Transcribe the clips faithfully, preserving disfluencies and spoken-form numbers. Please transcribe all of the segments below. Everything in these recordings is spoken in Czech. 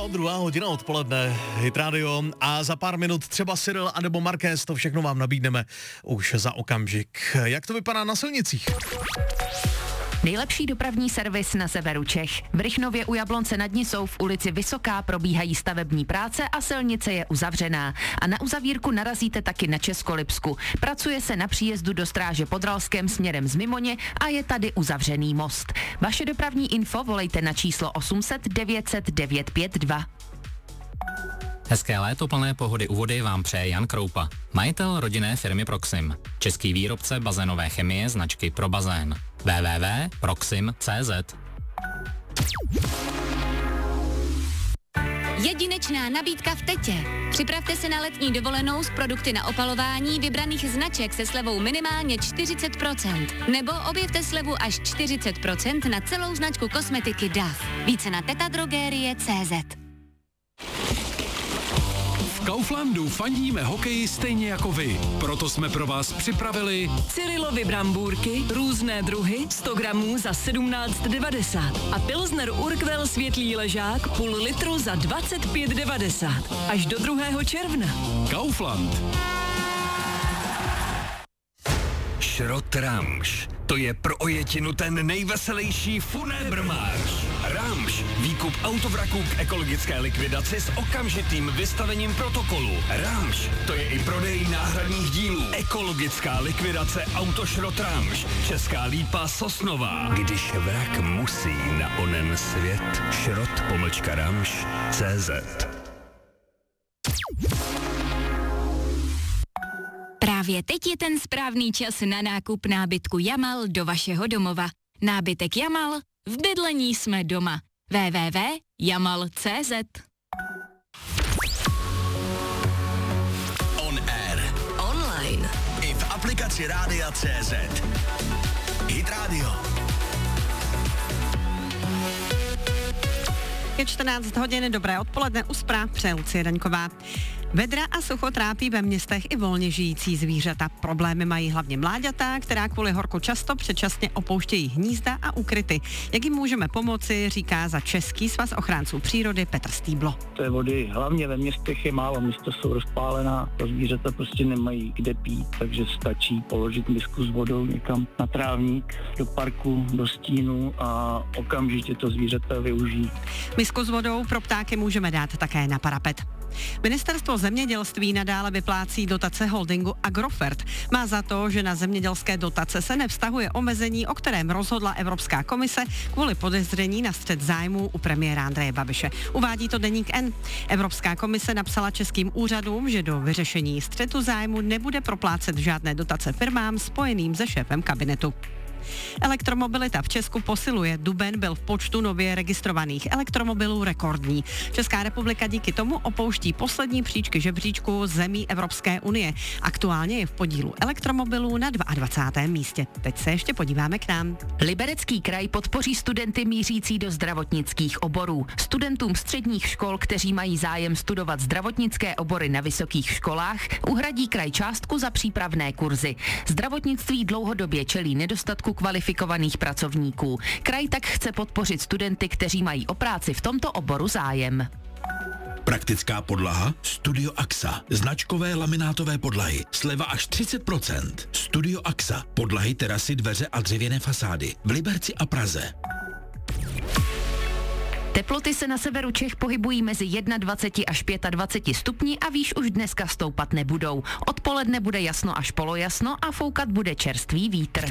No, druhá hodina odpoledne, Hit Radio a za pár minut třeba Cyril anebo Markéz, to všechno vám nabídneme už za okamžik. Jak to vypadá na silnicích? Nejlepší dopravní servis na severu Čech. V Rychnově u Jablonce nad Nisou v ulici Vysoká probíhají stavební práce a silnice je uzavřená. A na uzavírku narazíte taky na Českolipsku. Pracuje se na příjezdu do Stráže pod Ralském směrem z Mimoně a je tady uzavřený most. Vaše dopravní info volejte na číslo osm set devět set devět pět dva. Hezké léto plné pohody u vody vám přeje Jan Kroupa, majitel rodinné firmy Proxim, český výrobce bazénové chemie značky Pro bazén. w w w tečka proxim tečka c z. Jedinečná nabídka v Tetě. Připravte se na letní dovolenou s produkty na opalování vybraných značek se slevou minimálně čtyřicet procent. Nebo objevte slevu až čtyřicet procent na celou značku kosmetiky D A F. Více na tetadrogerie tečka c z. V Kauflandu fandíme hokeji stejně jako vy. Proto jsme pro vás připravili Cyrilovy brambůrky, různé druhy, sto gramů za sedmnáct devadesát a Pilsner Urquell světlý ležák půl litru za dvacet pět devadesát. Až do druhého června. Kaufland. Šrot Ramš. To je pro ojetinu ten nejveselější funébrmář. Ramš. Výkup autovraků k ekologické likvidaci s okamžitým vystavením protokolu. Ramš. To je i prodej náhradních dílů. Ekologická likvidace Autošrot Ramš. Česká Lípa Sosnová. Když vrak musí na onen svět. Šrot pomlčka Ramš tečka cé zet. Právě teď je ten správný čas na nákup nábytku Jamal do vašeho domova. Nábytek Jamal, v bydlení jsme doma. w w w tečka jamal tečka cé zet. On air. Online. I v aplikaci Rádia tečka cé zet. Hit Radio. Je čtrnáct hodin, dobré odpoledne, u zpráv přeje Lucie Daňková. Vedra a sucho trápí ve městech i volně žijící zvířata. Problémy mají hlavně mláďata, která kvůli horku často předčasně opouštějí hnízda a úkryty. Jak jim můžeme pomoci, říká za Český svaz ochránců přírody Petr Stýblo. Té vody hlavně ve městech je málo, města jsou rozpálená, ta zvířata prostě nemají kde pít, takže stačí položit misku s vodou někam na trávník, do parku, do stínu a okamžitě to zvířata využijí. Misku s vodou pro ptáky můžeme dát také na parapet. Ministerstvo zemědělství nadále vyplácí dotace holdingu Agrofert. Má za to, že na zemědělské dotace se nevztahuje omezení, o kterém rozhodla Evropská komise kvůli podezření na střet zájmů u premiéra Andreje Babiše. Uvádí to deník N. Evropská komise napsala českým úřadům, že do vyřešení střetu zájmu nebude proplácet žádné dotace firmám spojeným se šéfem kabinetu. Elektromobilita v Česku posiluje. Duben byl v počtu nově registrovaných elektromobilů rekordní. Česká republika díky tomu opouští poslední příčky žebříčku zemí Evropské unie. Aktuálně je v podílu elektromobilů na dvacátém druhém místě. Teď se ještě podíváme k nám. Liberecký kraj podpoří studenty mířící do zdravotnických oborů. Studentům středních škol, kteří mají zájem studovat zdravotnické obory na vysokých školách, uhradí kraj částku za přípravné kurzy. Zdravotnictví dlouhodobě čelí nedostatku kvalifikovaných pracovníků. Kraj tak chce podpořit studenty, kteří mají o práci v tomto oboru zájem. Praktická podlaha Studio Axa. Značkové laminátové podlahy. Sleva až třicet procent. Studio Axa. Podlahy, terasy, dveře a dřevěné fasády. V Liberci a Praze. Teploty se na severu Čech pohybují mezi dvacet jedna až dvacet pět stupni a výš už dneska stoupat nebudou. Odpoledne bude jasno až polojasno a foukat bude čerstvý vítr.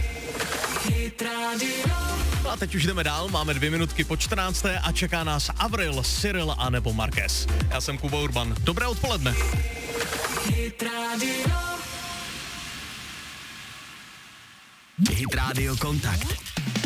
A teď už jdeme dál, máme dvě minutky po čtrnácté a čeká nás Avril, Cyril a nebo Markéz. Já jsem Kuba Urban. Dobré odpoledne. Hit Radio Kontakt.